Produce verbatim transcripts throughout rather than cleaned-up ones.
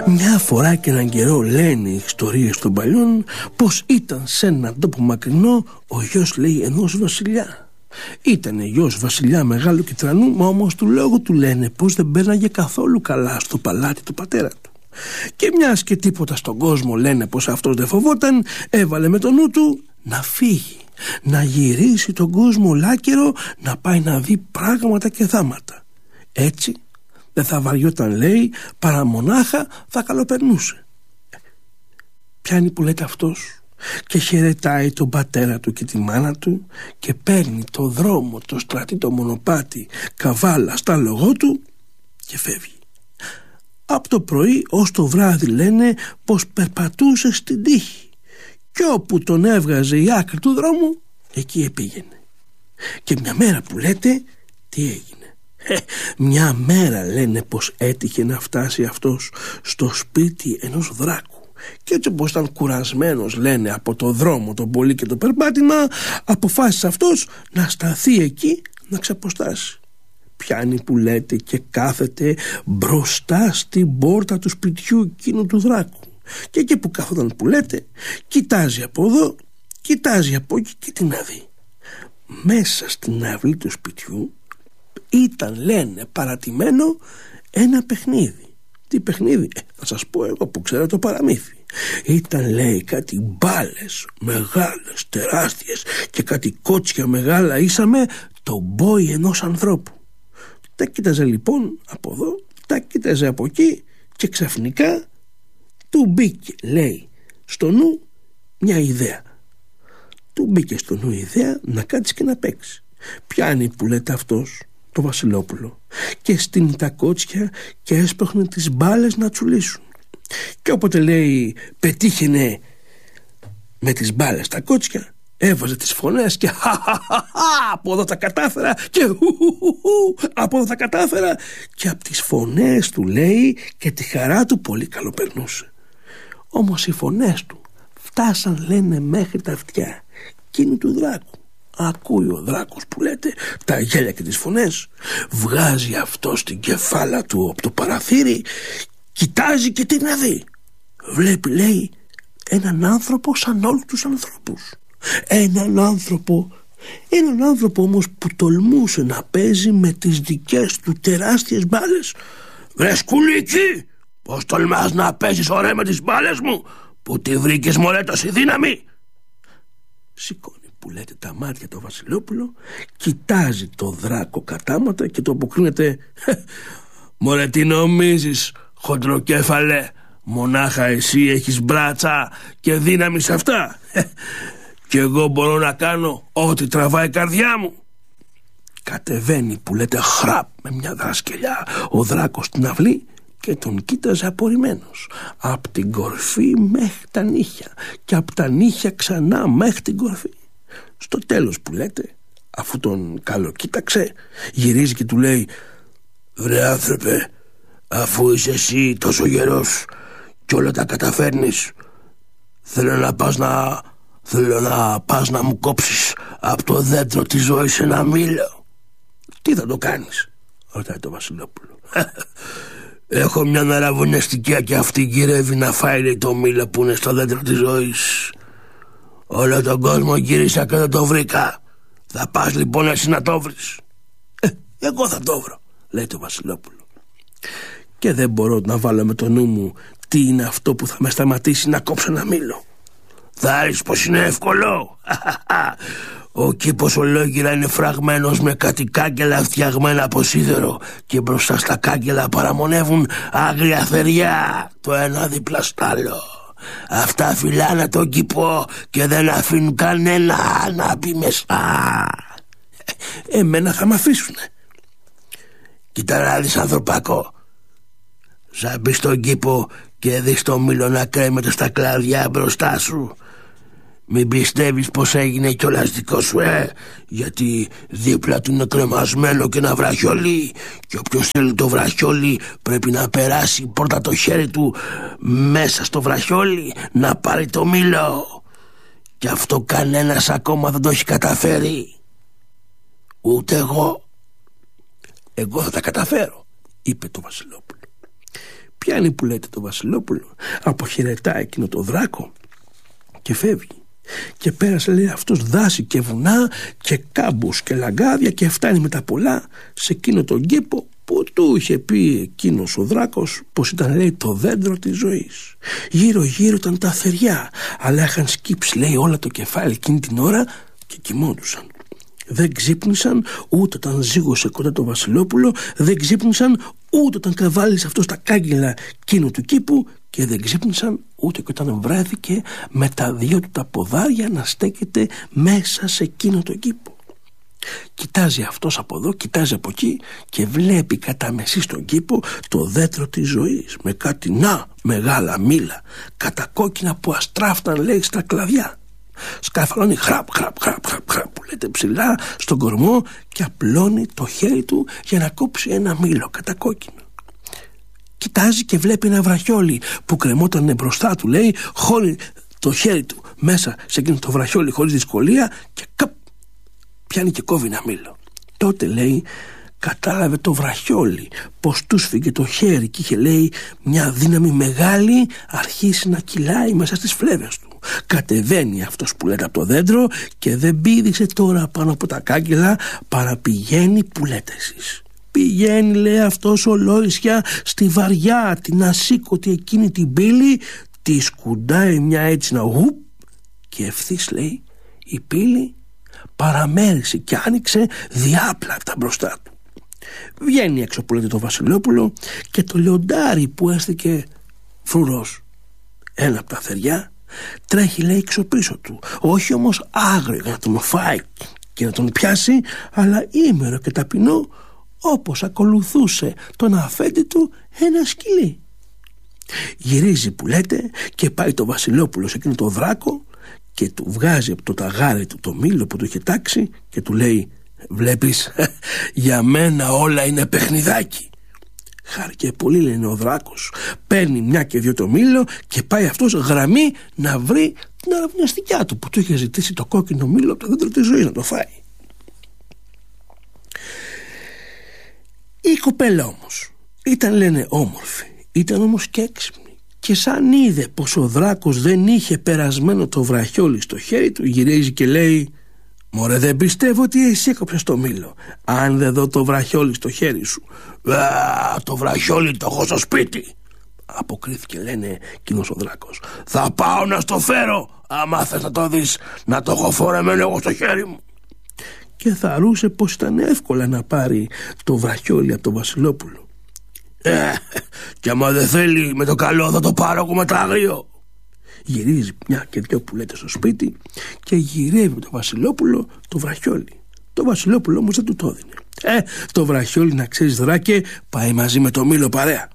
Μια φορά και έναν καιρό λένε οι ιστορίες των παλιών πως ήταν σε έναν τόπο μακρινό ο γιος, λέει, ενός βασιλιά. Ήτανε γιος βασιλιά μεγάλου Κιτρανού, μα όμως του λόγου του λένε πως δεν μπαίναγε καθόλου καλά στο παλάτι του πατέρα του. Και μιας και τίποτα στον κόσμο λένε πως αυτός δεν φοβόταν, έβαλε με το νου του να φύγει, να γυρίσει τον κόσμο ολάκερο, να πάει να δει πράγματα και θάματα. Έτσι δεν θα βαριόταν, λέει, παρά μονάχα θα καλοπερνούσε. Πιάνει που λέτε αυτός και χαιρετάει τον πατέρα του και τη μάνα του και παίρνει το δρόμο, το στρατή, το μονοπάτι, καβάλα στα λογό του και φεύγει. Από το πρωί ως το βράδυ λένε πως περπατούσε στην τύχη και όπου τον έβγαζε η άκρη του δρόμου εκεί επήγαινε. Και μια μέρα που λέτε τι έγινε? Ε, μια μέρα λένε πως έτυχε να φτάσει αυτός στο σπίτι ενός δράκου. Και έτσι όπως ήταν κουρασμένος, λένε, από το δρόμο, τον πολύ και το περπάτημα, αποφάσισε αυτός να σταθεί εκεί να ξαποστάσει. Πιάνει που λέτε και κάθεται μπροστά στην πόρτα του σπιτιού εκείνου του δράκου. Και εκεί που κάθονταν που λέτε, κοιτάζει από εδώ, κοιτάζει από εκεί και τι να δει. Μέσα στην αυλή του σπιτιού ήταν, λένε, παρατημένο ένα παιχνίδι. Τι παιχνίδι? Ε, θα σας πω εγώ που ξέρω το παραμύθι. Ήταν, λέει, κάτι μπάλες μεγάλες, τεράστιες και κάτι κότσια μεγάλα ίσαμε το μπόι ενός ανθρώπου. Τα κοίταζε λοιπόν από εδώ, τα κοίταζε από εκεί και ξαφνικά του μπήκε, λέει, στο νου μια ιδέα. Του μπήκε στο νου ιδέα να κάτσει και να παίξει. Πιάνει που λέτε αυτός το Βασιλόπουλο και στείνει τα κότσια και έσπαχνε τις μπάλες να τσουλήσουν. Και όποτε, λέει, πετύχαινε με τις μπάλες τα κότσια, έβαζε τις φωνές και από εδώ τα κατάφερα και από εδώ τα κατάφερα, και από τις φωνές του, λέει, και τη χαρά του πολύ καλοπερνούσε. Όμως οι φωνές του φτάσαν, λένε, μέχρι τα αυτιά εκείνου του δράκου. Ακούει ο δράκος που λέτε τα γέλια και τις φωνές, βγάζει αυτό στην κεφάλα του από το παραθύρι, κοιτάζει και τι να δει. Βλέπει, λέει, έναν άνθρωπο σαν όλους τους ανθρώπους. Έναν άνθρωπο, έναν άνθρωπο όμως που τολμούσε να παίζει με τις δικές του τεράστιες μπάλες. «Βρε σκουλίκι, πως τολμάς να παίζεις ωραία με τις μπάλες μου, που τη βρήκες μωρέ τόση δύναμη?» Σηκώνει που λέτε τα μάτια το Βασιλόπουλο, κοιτάζει το δράκο κατάματα και το αποκρίνεται. «Μωρέ, τι νομίζεις, χοντροκέφαλε, μονάχα εσύ έχεις μπράτσα και δύναμη σε αυτά? Και εγώ μπορώ να κάνω ό,τι τραβάει η καρδιά μου». Κατεβαίνει που λέτε χραπ με μια δρασκελιά ο δράκος στην αυλή και τον κοίταζε απορριμμένος από την κορφή μέχρι τα νύχια και από τα νύχια ξανά μέχρι την κορφή. Στο τέλος που λέτε, αφού τον καλοκοίταξε, γυρίζει και του λέει: «Βρε άνθρωπε, αφού είσαι εσύ τόσο γερός και όλα τα καταφέρνεις, θέλω να πας να, θέλω να, πας να μου κόψεις από το δέντρο της ζωής ένα μήλο». «Τι θα το κάνεις?» ρωτάει το Βασιλόπουλο. «Έχω μια ναραβωνιαστικιά και αυτή γυρεύει να φάει, λέει, το μήλο που είναι στο δέντρο της ζωής. Όλο τον κόσμο γύρισα και δεν το βρήκα. Θα πας λοιπόν εσύ να το βρεις?» «Ε, εγώ θα το βρω», λέει το Βασιλόπουλο. «Και δεν μπορώ να βάλω με το νου μου τι είναι αυτό που θα με σταματήσει να κόψω ένα μήλο. Θα ρίξεις πως είναι εύκολο. Ο κήπος ολόγυρα είναι φραγμένος με κάτι κάγκελα φτιαγμένα από σίδερο και μπροστά στα κάγκελα παραμονεύουν άγρια θεριά, το ένα δίπλα στ' άλλο. Αυτά φυλάνε τον κήπο και δεν αφήνουν κανένα να μπει μέσα. Εμένα θα μ' αφήσουνε. Κοίτα να δεις, ανθρωπάκο, σαν μπεις στον κήπο και δεις το μήλο να κρέμεται στα κλαδιά μπροστά σου, μην πιστεύεις πως έγινε κιόλας δικό σου, ε, γιατί δίπλα του είναι κρεμασμένο και ένα βραχιόλι και όποιος θέλει το βραχιόλι πρέπει να περάσει πρώτα το χέρι του μέσα στο βραχιόλι να πάρει το μήλο, και αυτό κανένας ακόμα δεν το έχει καταφέρει, ούτε εγώ. Εγώ θα τα καταφέρω», είπε το Βασιλόπουλο. Πιάνει που λέτε το Βασιλόπουλο, αποχαιρετά εκείνο το δράκο και φεύγει. Και πέρασε, λέει, αυτός δάση και βουνά και κάμπους και λαγκάδια και φτάνει με τα πολλά σε εκείνο τον κήπο που του είχε πει εκείνος ο δράκος πως ήταν, λέει, το δέντρο της ζωής. Γύρω γύρω ήταν τα θεριά, αλλά είχαν σκύψει, λέει, όλα το κεφάλι εκείνη την ώρα και κοιμόντουσαν. Δεν ξύπνησαν ούτε όταν ζύγωσε κοντά το Βασιλόπουλο, δεν ξύπνησαν ούτε όταν καβάλισε αυτό στα κάγκελα εκείνου του κήπου και δεν ξύπνησαν ούτε και όταν βρέθηκε με τα δυο του τα ποδάρια να στέκεται μέσα σε εκείνο τον κήπο. Κοιτάζει αυτός από εδώ, κοιτάζει από εκεί και βλέπει κατά μεσή στον κήπο το δέντρο της ζωής με κάτι να μεγάλα μήλα κατακόκκινα που αστράφταν, λέει, στα κλαδιά. Σκαρφαλώνει χραπ χραπ χραπ χραπ χραπ που λέτε ψηλά στον κορμό και απλώνει το χέρι του για να κόψει ένα μήλο κατακόκκινο. Κοιτάζει και βλέπει ένα βραχιόλι που κρεμόταν μπροστά του, λέει, χώνει το χέρι του μέσα σε εκείνο το βραχιόλι χωρίς δυσκολία και καπ, πιάνει και κόβει ένα μήλο. Τότε, λέει, κατάλαβε το βραχιόλι πως του σφίγγε το χέρι και είχε, λέει, μια δύναμη μεγάλη αρχίσει να κυλάει μέσα στις φλέβες του. Κατεβαίνει αυτός που λέτε από το δέντρο και δεν πήδηξε τώρα πάνω από τα κάγκελα, παραπηγαίνει που λέτε εσείς. Πηγαίνει, λέει, αυτός ολόησια στη βαριά την ασήκωτη εκείνη την πύλη, τη σκουντάει μια έτσι να γουπ και ευθύς, λέει, η πύλη παραμέρισε και άνοιξε διάπλατα μπροστά του. Βγαίνει έξω που λέτε το Βασιλόπουλο και το λιοντάρι που έστηκε φρουρός ένα από τα θεριά τρέχει, λέει, έξω πίσω του, όχι όμως άγριο για να τον φάει και να τον πιάσει, αλλά ήμερο και ταπεινό όπως ακολουθούσε τον αφέντη του ένα σκυλί. Γυρίζει που λέτε και πάει το Βασιλόπουλο σε εκείνο το δράκο και του βγάζει από το ταγάρι του το μήλο που του είχε τάξει και του λέει, βλέπεις, για μένα όλα είναι παιχνιδάκι. Χάρηκε πολύ, λένε ο δράκος, παίρνει μια και δυο το μήλο και πάει αυτός γραμμή να βρει την αραβωνιαστικιά του που του είχε ζητήσει το κόκκινο μήλο από το δέντρο της ζωής να το φάει. Η κοπέλα όμως ήταν, λένε, όμορφη, ήταν όμως και έξυπνη και σαν είδε πως ο δράκος δεν είχε περασμένο το βραχιόλι στο χέρι του, γυρίζει και λέει, μωρέ, δεν πιστεύω ότι εσύ έκοψες το μήλο. Αν δεν δω το βραχιόλι στο χέρι σου. Α, το βραχιόλι το έχω στο σπίτι, αποκρίθηκε, λένε, εκείνος ο δράκος. Θα πάω να στο φέρω, άμα θες να το δεις, να το έχω φορεμένο εγώ στο χέρι μου. Και θαρούσε πως ήταν εύκολα να πάρει το βραχιόλι από το Βασιλόπουλο. Ε, και άμα δεν θέλει, με το καλό θα το πάρω εγώ με το άγριο. Γυρίζει μια και δυο που λέτε στο σπίτι και γυρεύει το Βασιλόπουλο το βραχιόλι. Το Βασιλόπουλο όμως δεν του το έδινε. Ε, το βραχιόλι, να ξέρεις, δράκε, πάει μαζί με το μήλο παρέα.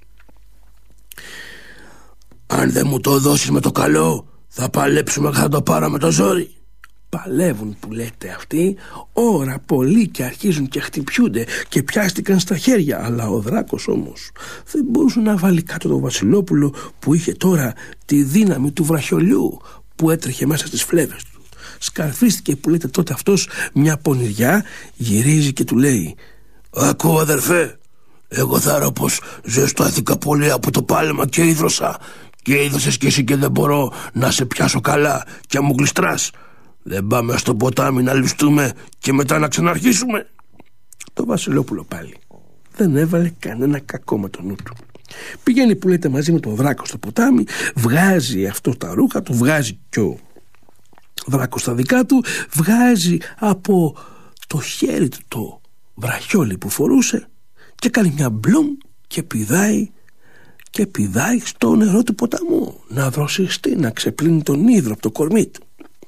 Αν δεν μου το δώσεις με το καλό, θα παλέψουμε και θα το πάρω με το ζόρι. Παλεύουν που λέτε αυτοί ώρα πολύ και αρχίζουν και χτυπιούνται και πιάστηκαν στα χέρια, αλλά ο δράκος όμως δεν μπορούσε να βάλει κάτω το Βασιλόπουλο που είχε τώρα τη δύναμη του βραχιολιού που έτρεχε μέσα στις φλέβες του. Σκαρφίστηκε που λέτε τότε αυτός μια πονηριά, γυρίζει και του λέει, ακούω, αδερφέ, εγώ θάρω πως ζεστάθηκα πολύ από το πάλεμα και ίδρωσα και είδωσες κι εσύ και δεν μπορώ να σε πιάσω καλά και μου γλιστράς. Δεν πάμε στο ποτάμι να ληστούμε και μετά να ξαναρχίσουμε. Το Βασιλόπουλο πάλι δεν έβαλε κανένα κακό με το νου του. Πηγαίνει που λέτε μαζί με τον δράκο στο ποτάμι, βγάζει αυτό τα ρούχα του, βγάζει κι ο δράκος τα δικά του, βγάζει από το χέρι του το βραχιόλι που φορούσε και κάνει μια μπλουμ και πηδάει και πηδάει στο νερό του ποταμού να δροσιστεί, να ξεπλύνει τον ύδρο από το κορμί του.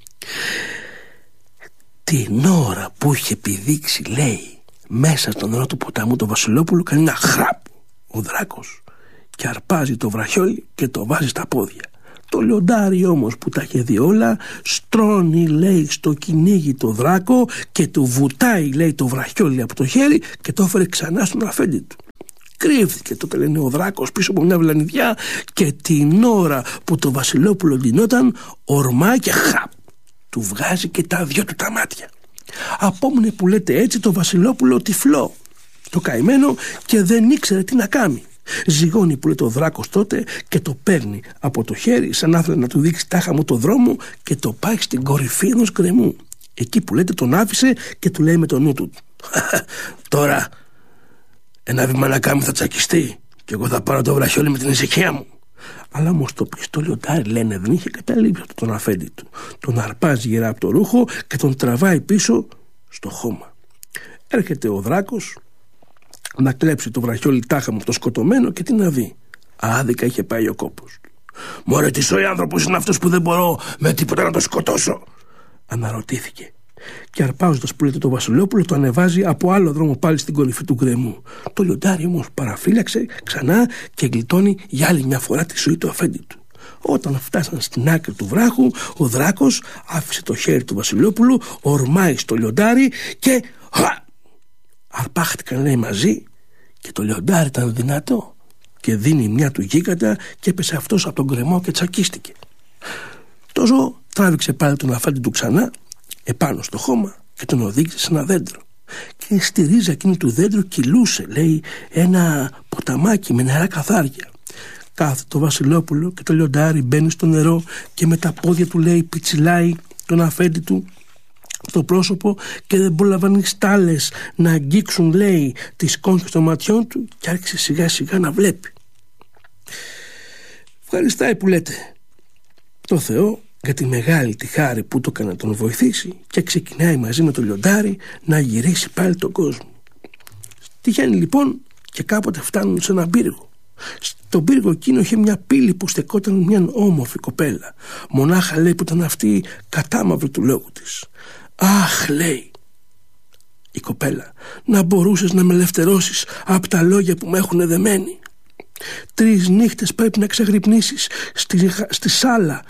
Την ώρα που είχε πηδήξει, λέει, μέσα στο νερό του ποταμού το Βασιλόπουλο, κάνει ένα χραπ ο δράκος και αρπάζει το βραχιόλι και το βάζει στα πόδια. Το λιοντάρι όμως που τα είχε δει όλα στρώνει, λέει, στο κυνήγι το δράκο και του βουτάει, λέει, το βραχιόλι από το χέρι και το έφερε ξανά στον αφέντη του. Κρύφθηκε τότε, λένε, ο δράκος πίσω από μια βλανιδιά και την ώρα που το Βασιλόπουλο ντυνόταν ορμάει και χαπ του βγάζει και τα δυο του τα μάτια. Απόμεινε που λέτε έτσι το Βασιλόπουλο τυφλό, το καημένο, και δεν ήξερε τι να κάνει. Ζυγώνει που λέει το Δράκος τότε και το παίρνει από το χέρι, σαν να ήθελε να του δείξει τάχα μου το δρόμο, και το πάει στην κορυφή ενός γκρεμού. Εκεί που λέτε τον άφησε και του λέει με το νου του: τώρα ένα βήμα να κάνει θα τσακιστεί και εγώ θα πάρω το βραχιόλι με την ησυχία μου. Αλλά όμως το πιστολιοντάρι, λένε, δεν είχε καταλήψει από τον αφέντη του. Τον αρπάζει γερά από το ρούχο και τον τραβάει πίσω στο χώμα. Έρχεται ο Δράκος να κλέψει το βραχιόλι τάχα μου από το σκοτωμένο και τι να δει. Άδικα είχε πάει ο κόπος του. «Μωρέ, τι σοϊ άνθρωπος είναι αυτός που δεν μπορώ με τίποτα να το σκοτώσω?» αναρωτήθηκε. Και αρπάζοντας που λέτε το Βασιλόπουλο, το ανεβάζει από άλλο δρόμο πάλι στην κορυφή του γκρεμού. Το λιοντάρι όμως παραφύλαξε ξανά και γλιτώνει για άλλη μια φορά τη ζωή του αφέντη του. Όταν φτάσαν στην άκρη του βράχου, ο Δράκος άφησε το χέρι του Βασιλόπουλου, ορμάει στο λιοντάρι και αρπάχτηκαν, λέει, μαζί, και το λιοντάρι ήταν δυνατό και δίνει μια του γίγαντα και έπεσε αυτός από τον γκρεμό και τσακίστηκε. Το ζώο τράβηξε πάλι τον αφέντη του ξανά επάνω στο χώμα και τον οδήγησε σε ένα δέντρο. Και στη ρίζα εκείνη του δέντρου κυλούσε, λέει, ένα ποταμάκι με νερά καθάρια. Κάθεται το Βασιλόπουλο και το λιοντάρι μπαίνει στο νερό και με τα πόδια του, λέει, πιτσιλάει τον αφέντη του το πρόσωπο και δεν πρόλαβαν οι στάλες να αγγίξουν, λέει, τις κόγχες των ματιών του και άρχισε σιγά σιγά να βλέπει. Ευχαριστάει που λέτε το Θεό για τη μεγάλη τη χάρη που το έκανε να τον βοηθήσει και ξεκινάει μαζί με το λιοντάρι να γυρίσει πάλι τον κόσμο. Τυχαίνει λοιπόν και κάποτε φτάνουν σε έναν πύργο. Στον πύργο εκείνο είχε μια πύλη που στεκόταν μια όμορφη κοπέλα. Μονάχα, λέει, που ήταν αυτή κατάμαυρη του λόγου της. «Αχ», λέει η κοπέλα, «να μπορούσες να με ελευθερώσεις από τα λόγια που με έχουν δεμένη. Τρεις νύχτες πρέπει να ξεγρυπνήσεις στη, στη σάλα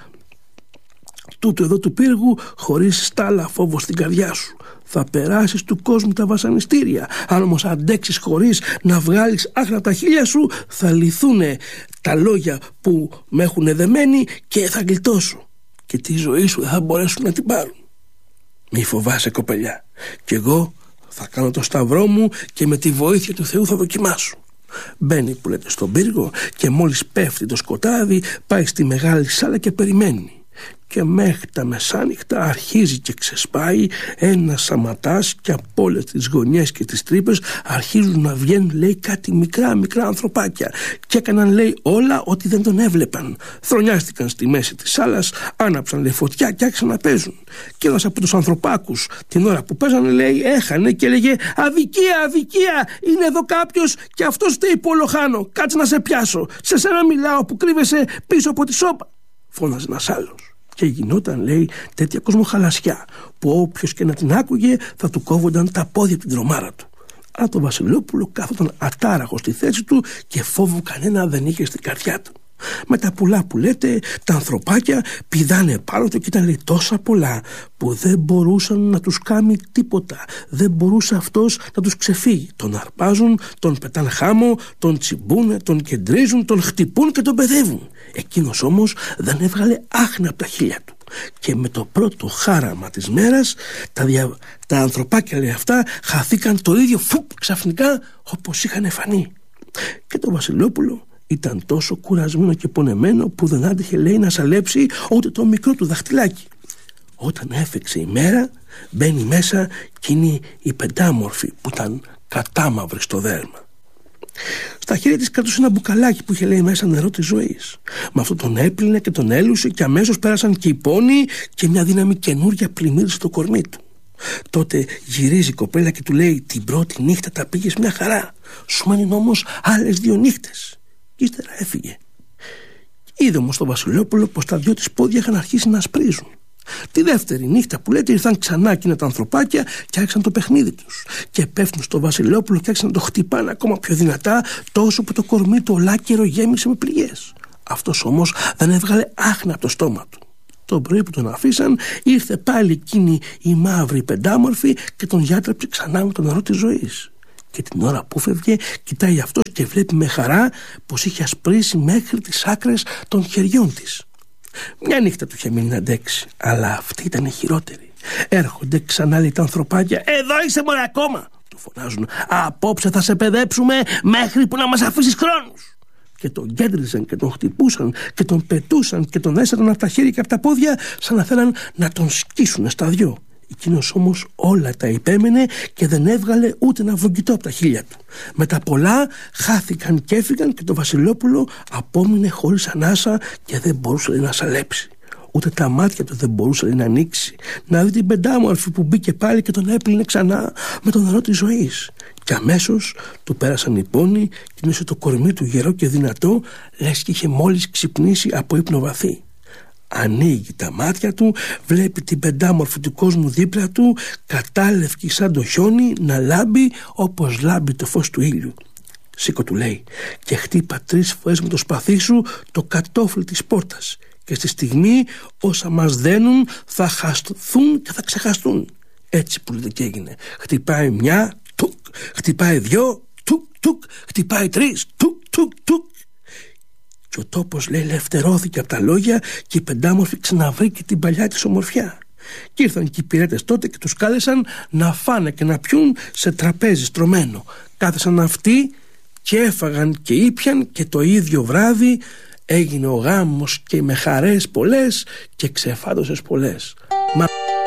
τούτου εδώ του πύργου, χωρίς στάλα φόβο στην καρδιά σου. Θα περάσεις του κόσμου τα βασανιστήρια. Αν όμως αντέξεις χωρίς να βγάλεις άχνα τα χείλια σου, θα λυθούνε τα λόγια που με έχουν δεμένη και θα γλιτώσω. Και τη ζωή σου δεν θα μπορέσουν να την πάρουν. Μη φοβάσαι, κοπελιά. Κι εγώ θα κάνω το σταυρό μου και με τη βοήθεια του Θεού θα δοκιμάσω». Μπαίνει, που λέτε, στον πύργο και μόλις πέφτει το σκοτάδι πάει στη μεγάλη σάλα και περιμένει. Και μέχρι τα μεσάνυχτα αρχίζει και ξεσπάει ένα σαματάς και από όλες τις γωνιές και τις τρύπες αρχίζουν να βγαίνουν, λέει, κάτι μικρά μικρά ανθρωπάκια και έκαναν, λέει, όλα ότι δεν τον έβλεπαν. Θρονιάστηκαν στη μέση της σάλας, άναψαν, λέει, φωτιά και άρχισαν να παίζουν. Και ένας από τους ανθρωπάκους την ώρα που παίζανε, λέει, έχανε και έλεγε «Αδικία, αδικία, είναι εδώ κάποιος και αυτός φταίει που όλο χάνω. Κάτσε να σε πιάσω, σε σένα μιλάω που κρύβεσαι πίσω από τη σόπα», φώναζε ένας άλλος. Και γινόταν, λέει, τέτοια κοσμοχαλασιά που όποιος και να την άκουγε θα του κόβονταν τα πόδια από την τρομάρα του. Αλλά το Βασιλόπουλο κάθονταν ατάραχο στη θέση του και φόβου κανένα δεν είχε στην καρδιά του. Με τα πουλά που λέτε, τα ανθρωπάκια πηδάνε πάνω του και ήταν, λέει, τόσα πολλά που δεν μπορούσαν να τους κάνει τίποτα. Δεν μπορούσε αυτός να τους ξεφύγει. Τον αρπάζουν, τον πετάν χάμο, τον τσιμπούνε, τον κεντρίζουν, τον χτυπούν και τον παιδεύουν. Εκείνος όμως δεν έβγαλε άχνα από τα χείλια του. Και με το πρώτο χάραμα της μέρας τα, δια... τα ανθρωπάκια, λέει, αυτά χαθήκαν το ίδιο φουπ ξαφνικά όπως είχαν φανεί. Και το Βασιλόπουλο ήταν τόσο κουρασμένο και πονεμένο που δεν άντυχε, λέει, να σαλέψει ούτε το μικρό του δαχτυλάκι. Όταν έφεξε η μέρα, μπαίνει μέσα εκείνη η πεντάμορφη που ήταν κατάμαυρη στο δέρμα. Στα χέρια της κρατούσε ένα μπουκαλάκι που είχε, λέει, μέσα νερό της ζωής. Με αυτό τον έπλυνε και τον έλουσε και αμέσως πέρασαν και οι πόνοι και μια δύναμη καινούρια πλημμύρισε το κορμί του. Τότε γυρίζει η κοπέλα και του λέει «Την πρώτη νύχτα τα πήγες μια χαρά. Σου μένουν όμως άλλες δύο νύχτες». Και ύστερα έφυγε. Είδε όμως το Βασιλόπουλο πως τα δυο της πόδια είχαν αρχίσει να ασπρίζουν. Τη δεύτερη νύχτα που λέτε ήρθαν ξανά εκείνα τα ανθρωπάκια και άρχισαν το παιχνίδι τους. Και πέφτουν στο Βασιλόπουλο και άρχισαν να το χτυπάνε ακόμα πιο δυνατά, τόσο που το κορμί του ολάκερο γέμισε με πληγές. Αυτός όμως δεν έβγαλε άχνα από το στόμα του. Το πρωί που τον αφήσαν ήρθε πάλι εκείνη η μαύρη πεντάμορφη και τον γιάτρεψε ξανά με το νερό της ζωής. Και την ώρα που φεύγε κοιτάει αυτός και βλέπει με χαρά πως είχε ασπρίσει μέχρι τις άκρες των χεριών της. Μια νύχτα του είχε μείνει να αντέξει, αλλά αυτή ήταν χειρότερη. Έρχονται ξανά, λέει, τα ανθρωπάκια. «Εδώ είσαι, μωρέ, ακόμα!» του φωνάζουν. «Απόψε θα σε παιδέψουμε μέχρι που να μας αφήσεις χρόνους». Και τον κέντριζαν και τον χτυπούσαν και τον πετούσαν και τον έσαιρναν από τα χέρια και από τα πόδια, σαν να θέλαν να τον σκίσουν στα δυο. Εκείνος όμως όλα τα υπέμενε και δεν έβγαλε ούτε ένα βογγητό από τα χείλια του. Με τα πολλά χάθηκαν και έφυγαν και το Βασιλόπουλο απόμεινε χωρίς ανάσα και δεν μπορούσε να σαλέψει. Ούτε τα μάτια του δεν μπορούσε να ανοίξει, να δει την πεντάμορφη που μπήκε πάλι και τον έπλυνε ξανά με το νερό της ζωής. Και αμέσως του πέρασαν οι πόνοι και νιώσε το κορμί του γερό και δυνατό, λες και είχε μόλις ξυπνήσει από ύπνο βαθύ. Ανοίγει τα μάτια του, βλέπει την πεντάμορφη του κόσμου δίπλα του, κατάλευκη σαν το χιόνι, να λάμπει όπως λάμπει το φως του ήλιου. «Σήκω», του λέει, «και χτύπα τρεις φορές με το σπαθί σου το κατόφλι της πόρτας και στη στιγμή όσα μας δένουν θα χαθούν και θα ξεχαστούν». Έτσι που λέτε και έγινε. Χτυπάει μια, τουκ, χτυπάει δυο, τουκ, τουκ, χτυπάει τρεις, τουκ, τουκ, τουκ. Και ο τόπος, λέει, ελευθερώθηκε από τα λόγια και η πεντάμορφη ξαναβρήκε την παλιά της ομορφιά. Και ήρθαν και οι πυρέτες τότε και τους κάλεσαν να φάνε και να πιούν σε τραπέζι στρωμένο. Κάθεσαν αυτοί και έφαγαν και ήπιαν και το ίδιο βράδυ έγινε ο γάμος και με χαρές πολλές και ξεφάντωσες πολλές. Μα...